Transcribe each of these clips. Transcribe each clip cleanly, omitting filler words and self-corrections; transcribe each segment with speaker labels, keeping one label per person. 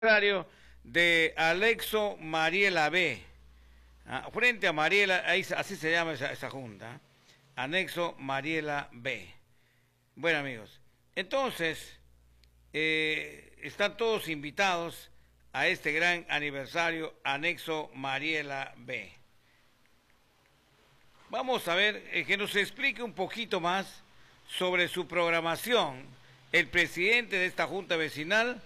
Speaker 1: Aniversario de Alexo Mariela B. Frente a Mariela, así se llama esa junta. Anexo Mariela B. Bueno, amigos, entonces están todos invitados a este gran aniversario Anexo Mariela B. Vamos a ver que nos explique un poquito más sobre su programación el presidente de esta junta vecinal.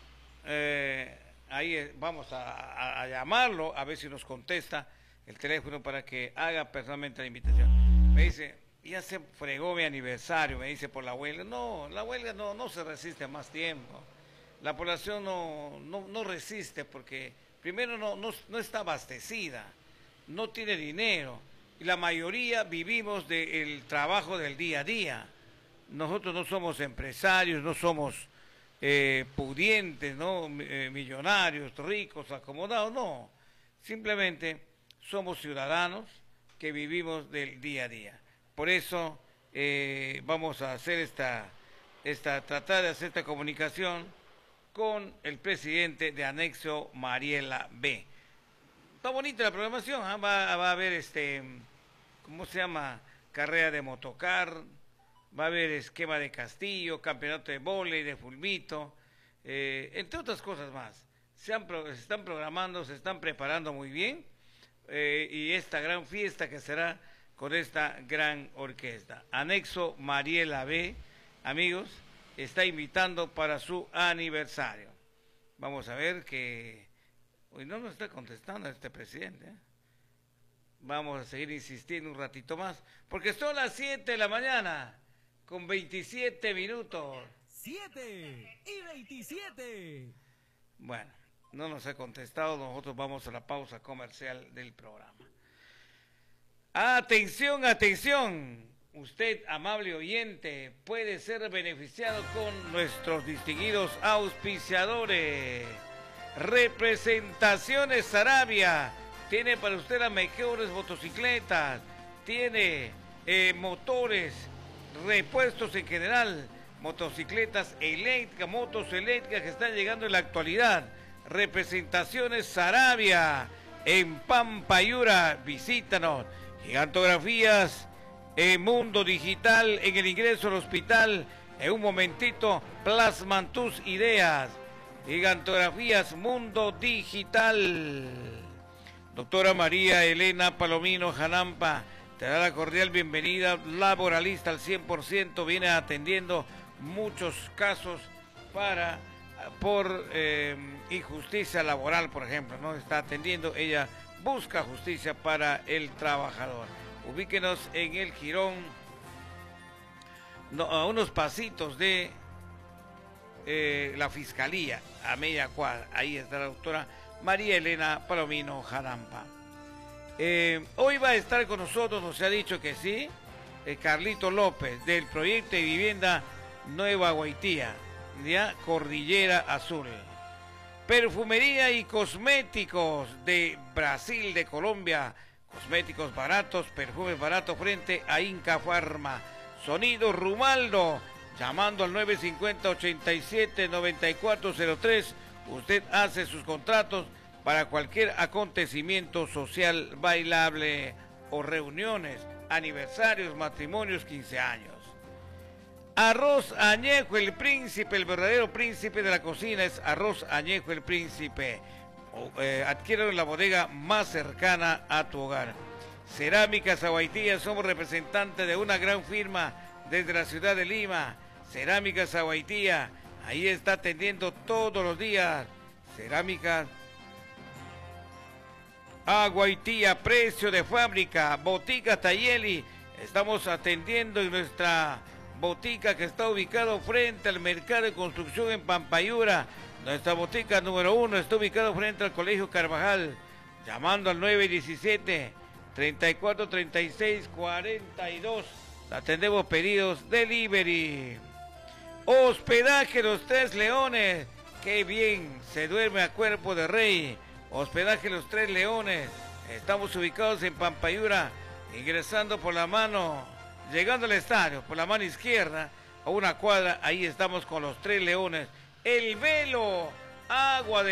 Speaker 1: Ahí vamos a llamarlo a ver si nos contesta el teléfono para que haga personalmente la invitación. Me dice, ya se fregó mi aniversario, me dice, por la huelga. No, la huelga no se resiste más tiempo. La población no resiste porque primero no está abastecida, no tiene dinero y la mayoría vivimos del trabajo del día a día. Nosotros no somos empresarios, no somos pudientes, ¿no? Millonarios, ricos, acomodados, no. Simplemente somos ciudadanos que vivimos del día a día. Por eso vamos a hacer tratar de hacer esta comunicación con el presidente de Anexo Mariela B. Está bonita la programación, ¿eh? Va a haber ¿cómo se llama? Carrera de motocar. Va a haber esquema de castillo, campeonato de vóley, de fulbito, entre otras cosas más. Se están programando, se están preparando muy bien, y esta gran fiesta que será con esta gran orquesta. Anexo Mariela B, amigos, está invitando para su aniversario. Vamos a ver que hoy no nos está contestando este presidente, ¿eh? Vamos a seguir insistiendo un ratito más, porque son las 7 de la mañana. Con 27 minutos.
Speaker 2: 7:27.
Speaker 1: Bueno, no nos ha contestado, nosotros vamos a la pausa comercial del programa. Atención, atención. Usted, amable oyente, puede ser beneficiado con nuestros distinguidos auspiciadores. Representaciones Sarabia. Tiene para usted las mejores motocicletas. Tiene motores, repuestos en general, motocicletas eléctricas, motos eléctricas que están llegando en la actualidad. Representaciones Sarabia en Pampayura, visítanos. Gigantografías Mundo Digital, en el ingreso al hospital, en un momentito plasman tus ideas. Gigantografías Mundo Digital. Doctora María Elena Palomino Janampa te da la cordial bienvenida, laboralista al 100%, viene atendiendo muchos casos por injusticia laboral, por ejemplo, ¿no? Está atendiendo, ella busca justicia para el trabajador. Ubíquenos en el Jirón, a unos pasitos de la Fiscalía, a media cuadra. Ahí está la doctora María Elena Palomino Janampa. Hoy va a estar con nosotros, nos ha dicho que sí, Carlito López, del proyecto de vivienda Nueva Guaitía, ya Cordillera Azul. Perfumería y cosméticos de Brasil, de Colombia, cosméticos baratos, perfumes baratos frente a Inca Pharma. Sonido Rumaldo, llamando al 950-87-9403, usted hace sus contratos para cualquier acontecimiento social bailable o reuniones, aniversarios, matrimonios, 15 años. Arroz Añejo el Príncipe, el verdadero príncipe de la cocina es Arroz Añejo el Príncipe. Adquiéralo en la bodega más cercana a tu hogar. Cerámicas Aguaitía, somos representantes de una gran firma desde la ciudad de Lima. Cerámicas Aguaitía, ahí está atendiendo todos los días. Cerámicas Aguaitía, precio de fábrica. Botica Tayeli, estamos atendiendo en nuestra botica que está ubicado frente al mercado de construcción en Pampayura. Nuestra botica número 1 está ubicado frente al Colegio Carvajal, llamando al 917-3436-42. Atendemos pedidos delivery. Hospedaje Los Tres Leones, qué bien se duerme a cuerpo de rey. Hospedaje Los Tres Leones, estamos ubicados en Pampayura, ingresando por la mano, llegando al estadio, por la mano izquierda, a una cuadra, ahí estamos con Los Tres Leones. El Velo, agua de